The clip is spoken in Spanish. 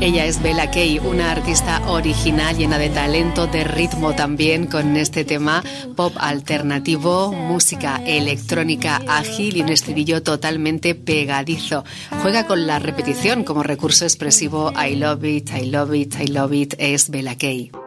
Ella es Bella Kay, una artista original, llena de talento, de ritmo también, con este tema pop alternativo, música electrónica ágil y un estribillo totalmente pegadizo. Juega con la repetición como recurso expresivo. I love it, I love it, I love it, es Bella Kay.